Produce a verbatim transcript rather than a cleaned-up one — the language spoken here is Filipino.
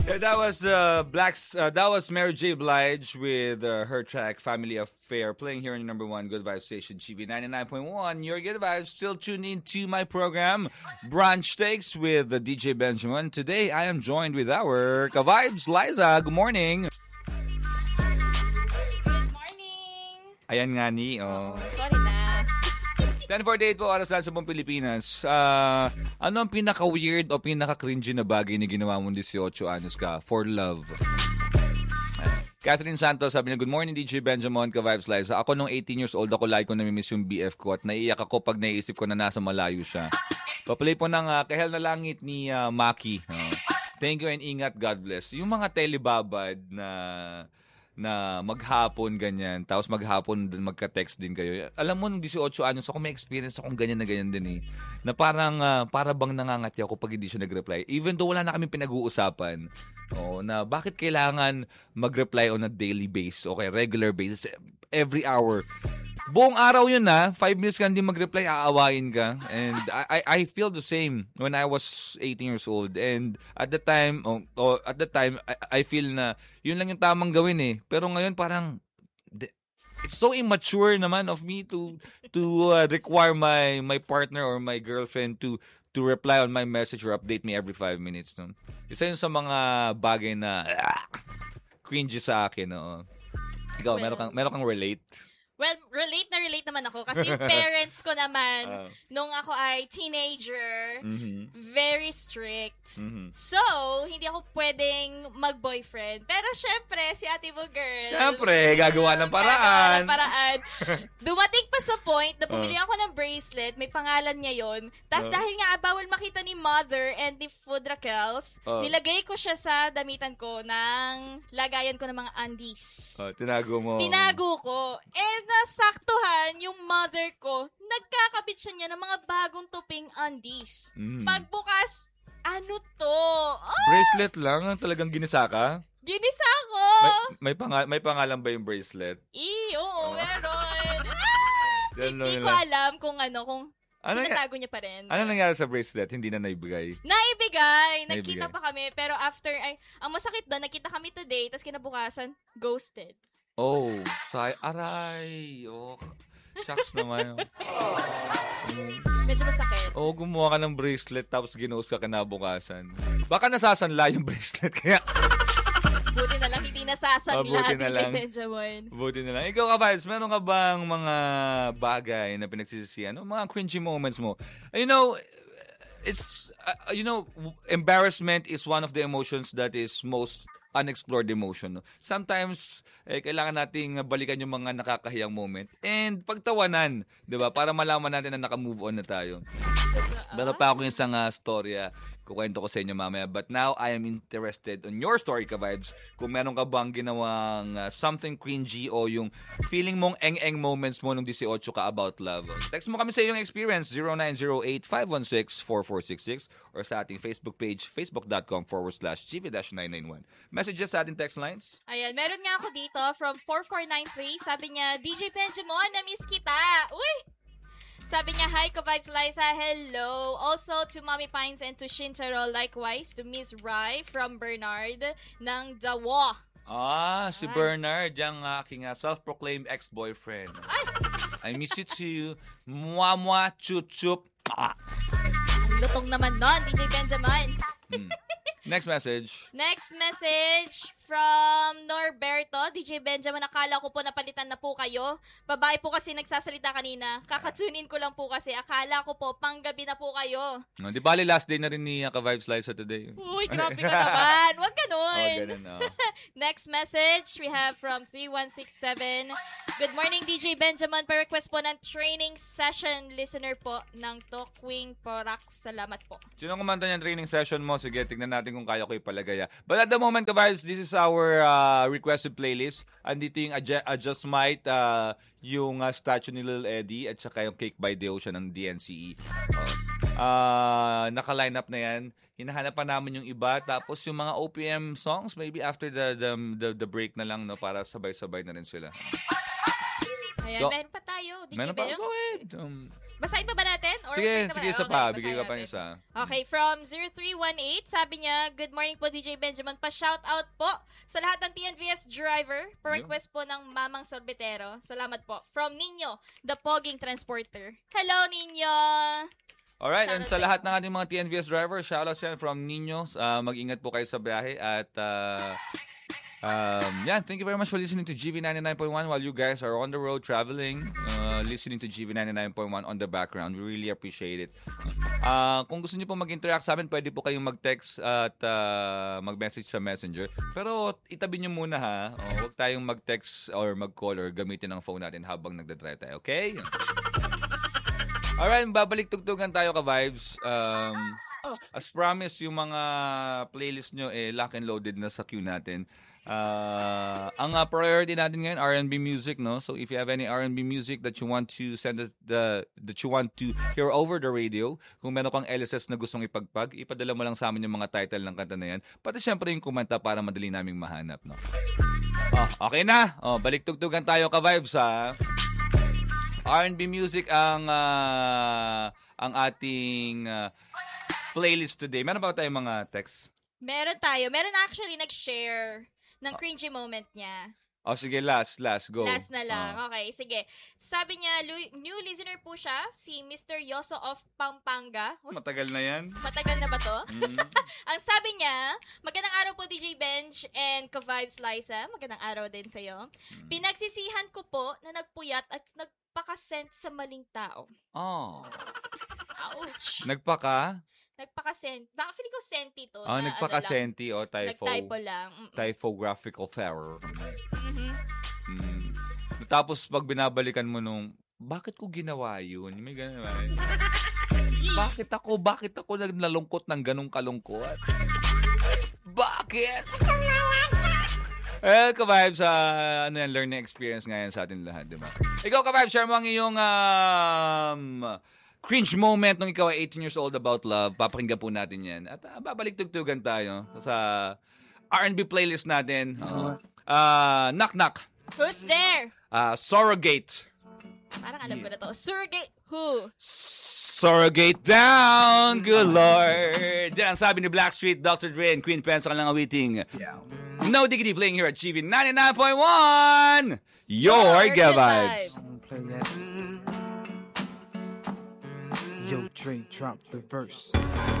Yeah, that was uh, Black's. Uh, that was Mary J. Blige with uh, her track "Family Affair," playing here on your number one Good Vibes station, G V ninety-nine point one. Your Good Vibes. Still tuned in to my program, Brunch Takes with the D J Benjamin. Today, I am joined with our Ka-Vibes Liza. Good morning. Good morning. Ayan nga ni. Oh. Sorry na. ten forty-eight po, oras lang sa buong Pilipinas. Uh, ano ang pinaka-weird o pinaka-cringy na bagay na ginawa mong eighteen anos ka for love? Catherine Santos, sabi niya, good morning D J Benjamin, Ka-Vibes Liza. Ako nung eighteen years old, ako lagi ko namimiss yung B F ko at naiiyak ako pag naiisip ko na nasa malayo siya. Paplay po ng uh, Kahel na Langit ni uh, Maki. Uh, thank you and ingat, God bless. Yung mga telebabad na... na maghapon ganyan, tapos maghapon magka-text din kayo. Alam mo, nung eighteen anos ako, may experience akong ganyan na ganyan din eh. Na parang, uh, para bang nangangati ako pag hindi siya nag-reply. Even though wala na kami pinag-uusapan. Oh, na bakit kailangan mag-reply on a daily basis, okay, regular basis, every hour. Buong araw yun na, five minutes ka hindi mag-reply, aawain ka. And I, I feel the same when I was eighteen years old. And at the time, oh, oh, at the time, I, I feel na yun lang yung tamang gawin eh. Pero ngayon parang, it's so immature naman of me to to uh, require my my partner or my girlfriend to to reply on my message or update me every five minutes. No? Isa yun sa mga bagay na ah, cringy sa akin. No? Ikaw, well, meron kang, meron kang relate? Well, relate na relate naman ako kasi yung parents ko naman, uh, nung ako ay teenager, mm-hmm. very strict. Mm-hmm. So, hindi ako pwedeng mag-boyfriend. Pero syempre, si ate mo girl. Syempre, gagawa ng paraan. Gagawa ng paraan. Dumating pa sa point na bumili ako ng bracelet, may pangalan niya yon. Tapos uh, dahil nga bawal makita ni mother and ni food Raquels, uh, nilagay ko siya sa damitan ko ng lagayan ko ng mga undies. Uh, tinago mo. Tinago ko. And nasaktuhan yung mother ko, nagkakabit siya niya ng mga bagong tuping undies. Mm. Pagbukas, ano to? Oh! Bracelet lang? Talagang ginisa ka? Ginisa ko! May, may, panga- may pangalan ba yung bracelet? Eh, oo, oh. meron. Yan Hindi lang ko lang. alam kung ano, kung ano tinatago niya pa rin. Ano nangyari sa bracelet? Hindi na naibigay? Naibigay! Nagkita Naibigay. pa kami, pero after, ay, ang masakit doon, nagkita kami today, tapos kinabukasan, ghosted. Oh, say, aray. Oh, shucks naman. Medyo masakit. Oh, gumawa ka ng bracelet tapos ginost ka kinabukasan. Baka nasasanla yung bracelet kaya. Buti na lang hindi nasasanla, oh, D J Benjamin. Buti na lang. Ikaw, Ka-Vibes, meron ka bang mga bagay na pinagsisisihan? No? Mga cringy moments mo? You know, it's, uh, you know, embarrassment is one of the emotions that is most unexplored emotion. No? Sometimes, eh, kailangan nating balikan yung mga nakakahiyang moment and pagtawanan, di ba? Para malaman natin na naka-move on na tayo. Meron pa ako yung isang uh, storya, kukwento ko sa inyo mamaya. But now, I am interested on your story, Ka-Vibes. Kung meron ka bang ginawang uh, something cringy o yung feeling mong eng-eng moments mo nung eighteen ka about love. Text mo kami sa iyong experience, zero nine zero eight, five one six, four four six six or sa ating Facebook page, facebook.com forward slash gv-991. Messages sa ating text lines? Ayan, meron nga ako dito from four four nine three. Sabi niya, D J Benjamin, na-miss kita. Uy! Sabi niya, hi, Ka-Vibes Liza, hello. Also to Mommy Pines and to Shintaro, likewise to Miss Rai from Bernard ng Dawa. Ah, si Ay. Bernard, yung aking uh, self-proclaimed ex-boyfriend. Ay! I miss you too. Mwah-mwah, chup-chup. Ah. Ang lutong naman nun, D J Benjamin. Hmm. Next message. Next message from Norberto. D J Benjamin, akala ko po napalitan na po kayo. Babae po kasi nagsasalita kanina. Kakatunin ko lang po kasi. Akala ko po panggabi na po kayo. No, di bali last day na rin ni uh, Ka-Vibes Liza today. Uy, grabe ka naman. Huwag ganun. Oh, ganun, oh. Next message we have from three one six seven. Good morning, D J Benjamin. Pa-request po ng training session. Listener po ng Talkwing Products. Salamat po. Sino kumanta niyan training session mo? Sige, tignan natin kung kaya ko ipalagay. But at the moment, Ka-Vibes, this is our uh, requested playlist. Andito yung Adj- Adjust Might, uh, yung uh, statue ni Lil Eddie, at saka yung Cake by the Ocean ng D N C E. Uh, uh, naka-line up na yan. Hinahanap pa namin yung iba. Tapos yung mga O P M songs, maybe after the the, the, the break na lang, no, para sabay-sabay na rin sila. Ayan, Go. meron pa tayo. D J Meron pa? Benjo. Go ahead. Um, Basahin pa ba natin? Or sige, okay na ba? sige, isa Okay, pa. basahin, Bigay ka pa okay. isa. Okay, from zero three one eight, sabi niya, good morning po D J Benjamin. Pa-shout out po sa lahat ng T N V S driver. Pa-request po ng Mamang Sorbetero. Salamat po. From Nino, the Pogging Transporter. Hello, Nino! Alright, Shoutout and sa sa lahat ng ating mga T N V S drivers, shoutouts yan from Nino. Uh, mag-ingat po kayo sa biyahe at uh, um, yeah, thank you very much for listening to G V ninety-nine point one while you guys are on the road traveling, uh, listening to G V ninety-nine point one on the background. We really appreciate it. Uh, kung gusto niyo po mag-interact sa amin, pwede po kayong mag-text at uh, mag-message sa Messenger. Pero itabi niyo muna ha. O, huwag tayong mag-text or mag-call or gamitin ang phone natin habang nagdadrive tayo, okay? Alright, babalik tugtugan tayo ka-vibes. Um, as promised, yung mga playlist nyo eh, lock and loaded na sa queue natin. Uh, ang uh, priority natin ngayon, R and B music, no? So if you have any R and B music that you want to send us the that you want to hear over the radio, kung meron kang L S S na gustong ipagpag, ipadala mo lang sa amin yung mga title ng kanta na yan. Pati syempre yung kumanta para madali naming mahanap, no? Oh, okay na. Oh, balik tugtugan tayo ka-vibes, ha? R and B music ang uh, ang ating uh, playlist today. Meron ba tayong mga texts? Meron tayo. Meron actually nag-share ng cringy moment niya. Oh, sige, last, last, go. Last na lang. Oh. Okay, sige. Sabi niya, lu- new listener po siya, si Mister Yoso of Pampanga. Uy, Matagal na yan. matagal na ba to? Mm. Ang sabi niya, magandang araw po D J Bench and Ka-Vibes Liza. Magandang araw din sa'yo. Mm. Pinagsisihan ko po na nagpuyat at nagpakasent sa maling tao. Oh. Ouch! Nagpaka? Nagpakasent. Baka feeling ko senti to. Oh, na nagpaka-senti o Ano lang, typho. nag-typo lang. Mm-mm. Typographical error. Mhm. Mm. Tapos pag binabalikan mo nung, bakit ko ginawa yun? May ganun ba? Bakit ako? Bakit ako nalungkot ng ganung kalungkot? Bakit? Eh, ka-vibes, uh, ano yan, learning experience nga yan sa atin lahat, di ba? Ikaw, ka-vibes, share mo ang iyong um, cringe moment nung ikaw ay eighteen years old about love. Papakinggan po natin yan. At uh, babalik tugtugan tayo sa R and B playlist natin. Uh, uh, knock Knock. Who's there? Uh, Surrogate. Parang alam ko na to. Surrogate who? Surrogate down, good Lord. Yan ang sabi ni Blackstreet, Doctor Dre, and Queen Pen sa kanilang awiting. No Diggity playing here at G V ninety-nine point one. Your Good Vibes. Yo, Dre, drop the verse.